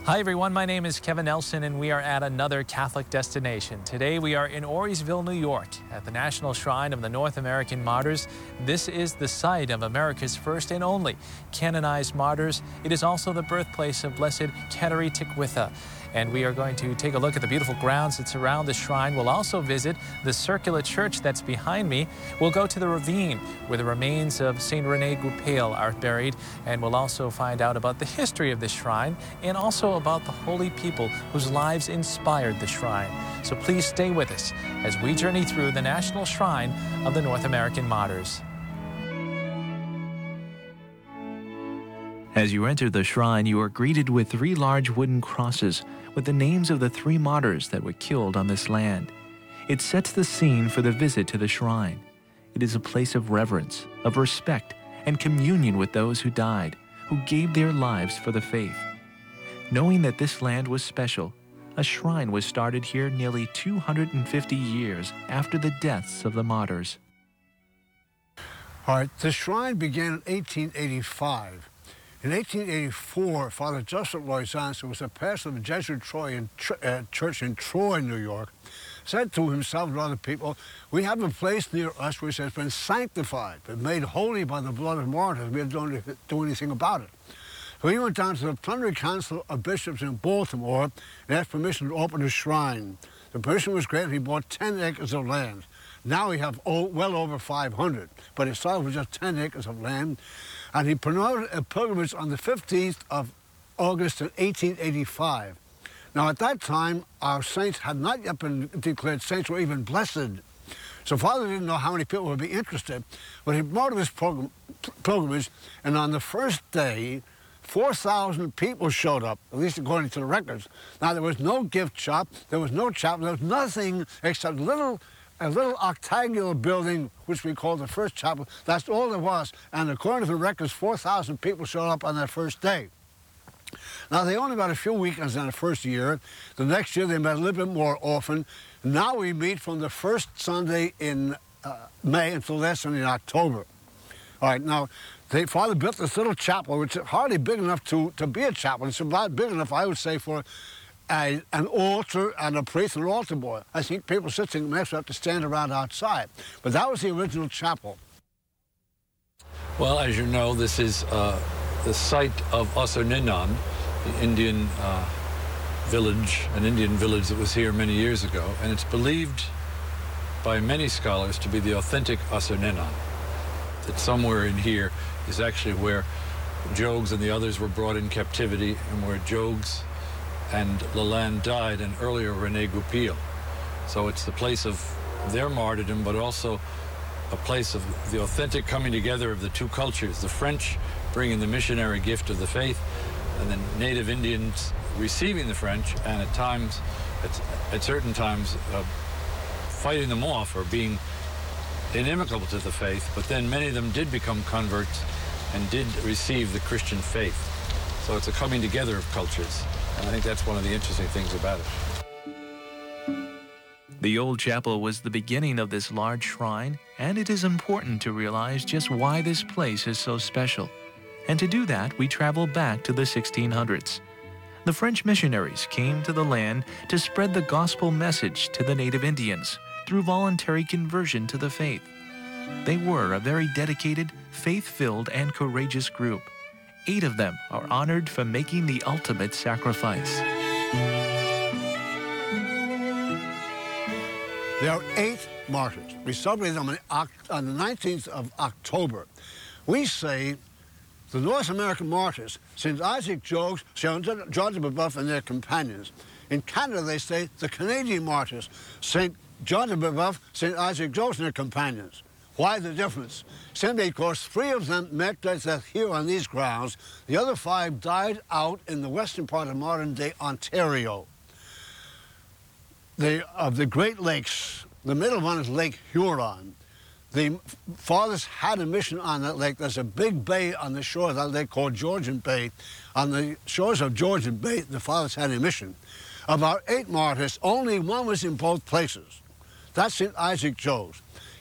Hi everyone, my name is Kevin Nelson and we are at another Catholic destination. Today we are in Auriesville, New York at the National Shrine of the North American Martyrs. This is the site of America's first and only canonized martyrs. It is also the birthplace of Blessed Kateri Tekakwitha. And we are going to take a look at the beautiful grounds that surround the shrine. We'll also visit the circular church that's behind me. We'll go to the ravine where the remains of St. Rene Goupil are buried. And we'll also find out about the history of this shrine and also about the holy people whose lives inspired the shrine. So please stay with us as we journey through the National Shrine of the North American Martyrs. As you enter the shrine, you are greeted with 3 large wooden crosses with the names of the 3 martyrs that were killed on this land. It sets the scene for the visit to the shrine. It is a place of reverence, of respect, and communion with those who died, who gave their lives for the faith. Knowing that this land was special, a shrine was started here nearly 250 years after the deaths of the martyrs. All right, the shrine began in 1885. In 1884, Father Joseph Loizans, who was a pastor of the Jesuit church in Troy, New York, said to himself and other people, we have a place near us which has been sanctified, been made holy by the blood of martyrs. We don't do anything about it. So he went down to the Plenary Council of Bishops in Baltimore and asked permission to open a shrine. The permission was granted. He bought 10 acres of land. Now we have well over 500, but it started with just 10 acres of land. And he promoted a pilgrimage on the 15th of August in 1885. Now, at that time, our saints had not yet been declared saints or even blessed. So Father didn't know how many people would be interested, but he promoted this pilgrimage, and on the first day, 4,000 people showed up, at least according to the records. Now, there was no gift shop, there was no chapel, there was nothing except a little octagonal building, which we call the first chapel. That's all there was. And according to the records, 4,000 people showed up on that first day. Now, they only got a few weekends in the first year. The next year, they met a little bit more often. Now we meet from the first Sunday in May until last Sunday in October. All right, now, Father built this little chapel, which is hardly big enough to be a chapel. It's about big enough, I would say, for an altar and a priest and an altar boy. I think people sitting next to have to stand around outside. But that was the original chapel. Well, as you know, this is the site of Osserninon, the Indian village, an Indian village that was here many years ago. And it's believed by many scholars to be the authentic Osserninon. That somewhere in here is actually where Jogues and the others were brought in captivity and where Jogues and Lalande died, and earlier Rene Goupil. So it's the place of their martyrdom, but also a place of the authentic coming together of the two cultures, the French bringing the missionary gift of the faith, and the native Indians receiving the French, and at certain times, fighting them off or being inimical to the faith, but then many of them did become converts and did receive the Christian faith. So it's a coming together of cultures. And I think that's one of the interesting things about it. The old chapel was the beginning of this large shrine, and it is important to realize just why this place is so special. And to do that, we travel back to the 1600s. The French missionaries came to the land to spread the gospel message to the native Indians through voluntary conversion to the faith. They were a very dedicated, faith-filled, and courageous group. 8 of them are honored for making the ultimate sacrifice. There are 8 martyrs. We celebrate them on the 19th of October. We say the North American martyrs, St. Isaac Jogues, St. John de Brebeuf, and their companions. In Canada, they say the Canadian martyrs, St. John de Brebeuf, St. Isaac Jogues, and their companions. Why the difference? Simply because 3 of them met their death here on these grounds. The other 5 died out in the western part of modern-day Ontario. Of the Great Lakes, the middle one is Lake Huron. The fathers had a mission on that lake. There's a big bay on the shore of that lake called Georgian Bay. On the shores of Georgian Bay, the fathers had a mission. About 8 martyrs, only one was in both places. That's St. Isaac Jogues.